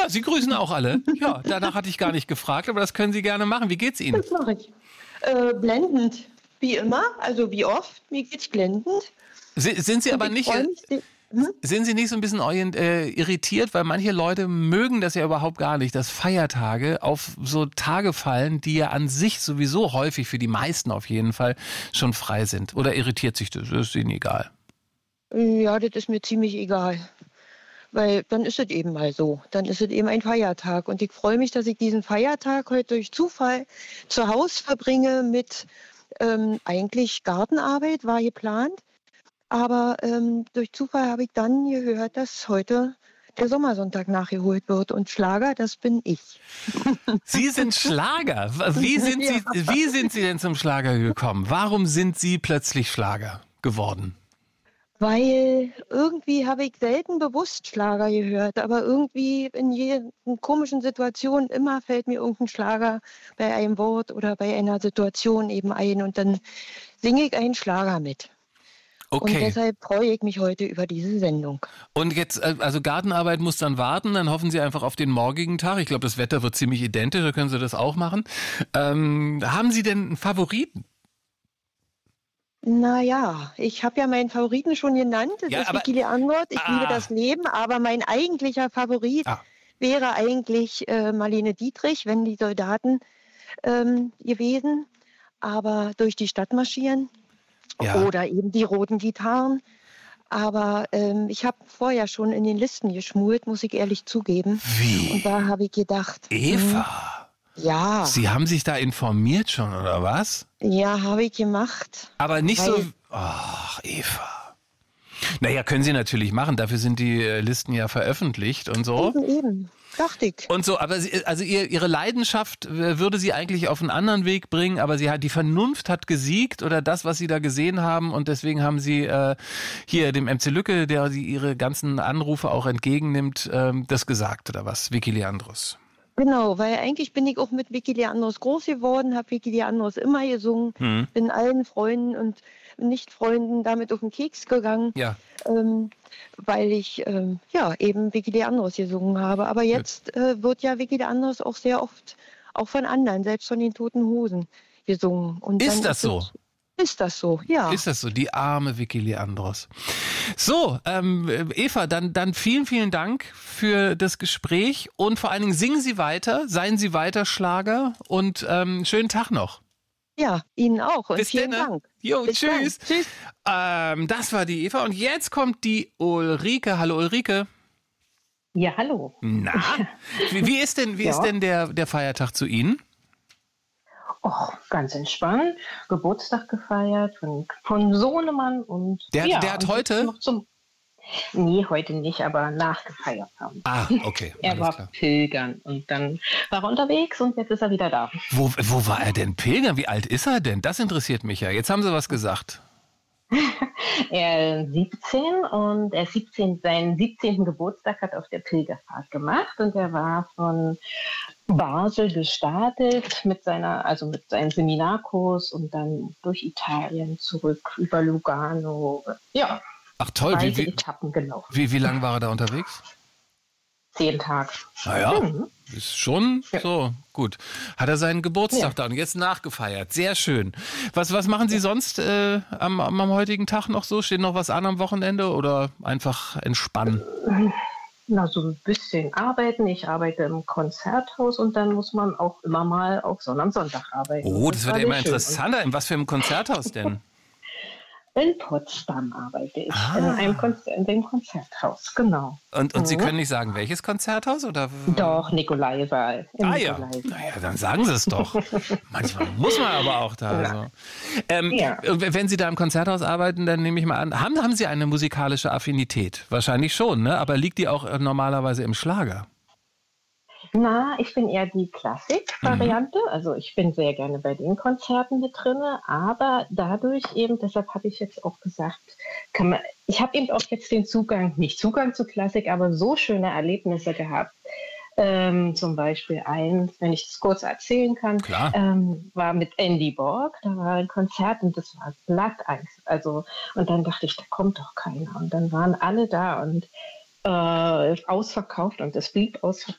Ja, Sie grüßen auch alle. Ja, danach hatte ich gar nicht gefragt, aber das können Sie gerne machen. Wie geht's Ihnen? Das mache ich. Blendend, wie immer, also wie oft. Mir geht's blendend. Sind Sie Und aber ich nicht, freue mich. sind Sie nicht so ein bisschen irritiert, weil manche Leute mögen das ja überhaupt gar nicht, dass Feiertage auf so Tage fallen, die ja an sich sowieso häufig, für die meisten auf jeden Fall, schon frei sind? Oder irritiert sich das? Das ist Ihnen egal? Ja, das ist mir ziemlich egal. Weil dann ist es eben mal so. Dann ist es eben ein Feiertag. Und ich freue mich, dass ich diesen Feiertag heute durch Zufall zu Hause verbringe mit eigentlich Gartenarbeit, war geplant. Aber durch Zufall habe ich dann gehört, dass heute der Sommersonntag nachgeholt wird. Und Schlager, das bin ich. Sie sind Schlager. Ja. Wie sind Sie denn zum Schlager gekommen? Warum sind Sie plötzlich Schlager geworden? Weil irgendwie habe ich selten bewusst Schlager gehört, aber irgendwie in jeder komischen Situation immer fällt mir irgendein Schlager bei einem Wort oder bei einer Situation eben ein und dann singe ich einen Schlager mit. Und Okay. deshalb freue ich mich heute über diese Sendung. Und jetzt, also Gartenarbeit muss dann warten, dann hoffen Sie einfach auf den morgigen Tag. Ich glaube, das Wetter wird ziemlich identisch, da können Sie das auch machen. Haben Sie denn einen Favoriten? Naja, ich habe ja meinen Favoriten schon genannt. Das Ja, ist aber Vicky Leandros. Ich liebe das Leben, aber mein eigentlicher Favorit ah, wäre eigentlich Marlene Dietrich, wenn die Soldaten gewesen, aber durch die Stadt marschieren ja. oder eben die roten Gitarren. Aber ich habe vorher schon in den Listen geschmult, muss ich ehrlich zugeben. Und Wie? da habe ich gedacht, Eva? ja, Sie haben sich da informiert schon, oder was? ja, habe ich gemacht. Aber nicht so. Weil Ach, Eva. Naja, können Sie natürlich machen. Dafür sind die Listen ja veröffentlicht und so. eben, dachte ich. Und so, aber also Ihre Leidenschaft würde Sie eigentlich auf einen anderen Weg bringen, aber die Vernunft hat gesiegt oder das, was Sie da gesehen haben und deswegen haben Sie hier dem MC Lücke, der Sie Ihre ganzen Anrufe auch entgegennimmt, das gesagt oder was? Vicky Leandros. Genau, weil eigentlich bin ich auch mit Vicky Leandros groß geworden, habe Vicky Leandros immer gesungen, Hm. bin allen Freunden und Nicht-Freunden damit auf den Keks gegangen, Ja. ähm, weil ich ja eben Vicky Leandros gesungen habe. Aber jetzt wird ja Vicky Leandros auch sehr oft auch von anderen, selbst von den Toten Hosen, gesungen. Und Ist dann das so? ist das so, ja. Ist das so? Die arme Vicky Leandros. So, Eva, dann vielen, vielen Dank für das Gespräch und vor allen Dingen singen Sie weiter, seien Sie weiter Schlager und schönen Tag noch. Ja, Ihnen auch und Bis vielen dann. Dank. Jo, Bis tschüss. dann. Tschüss. Das war die Eva und jetzt kommt die Ulrike. Hallo Ulrike. Ja, hallo. Na, wie ist denn der Feiertag zu Ihnen? Och, ganz entspannt. Geburtstag gefeiert von Sohnemann und Der hat und heute? noch Nee, heute nicht, aber nachgefeiert haben. Ah, okay. Er Alles war klar. pilgern und dann war er unterwegs und jetzt ist er wieder da. Wo war er denn pilgern? Wie alt ist er denn? Das interessiert mich ja. Jetzt haben Sie was gesagt. Er ist 17 und seinen 17. Geburtstag hat auf der Pilgerfahrt gemacht und er war von Basel gestartet mit seinem Seminarkurs und dann durch Italien zurück über Lugano. Ja, Ach toll, Etappen gelaufen. wie lang war er da unterwegs? 10 Tage. Naja, ist schon so gut. Hat er seinen Geburtstag Ja. da und jetzt nachgefeiert. Sehr schön. Was machen Sie sonst am heutigen Tag noch so? Steht noch was an am Wochenende oder einfach entspannen? Na, so ein bisschen arbeiten. Ich arbeite im Konzerthaus und dann muss man auch immer mal auch am Sonntag arbeiten. Oh, das wird war ja immer sehr schön. interessanter. In was für einem Konzerthaus denn? In Potsdam arbeite ich, Ah. in dem Konzerthaus, genau. Und Sie können nicht sagen, welches Konzerthaus? Oder? Doch, Nikolaiwahl. Ah ja, naja, dann sagen Sie es doch. Manchmal muss man aber auch da. Ja. So. Ja. Wenn Sie da im Konzerthaus arbeiten, dann nehme ich mal an, haben Sie eine musikalische Affinität? Wahrscheinlich schon, ne? Aber liegt die auch normalerweise im Schlager? Na, ich bin eher die Klassik-Variante. Also ich bin sehr gerne bei den Konzerten mit drinne, aber dadurch eben, deshalb habe ich jetzt auch gesagt, ich habe eben auch jetzt nicht Zugang zu Klassik, aber so schöne Erlebnisse gehabt. Zum Beispiel wenn ich das kurz erzählen kann, Klar. war mit Andy Borg, da war ein Konzert und das war glatt. Also, und dann dachte ich, da kommt doch keiner. Und dann waren alle da und ausverkauft und es blieb ausverkauft.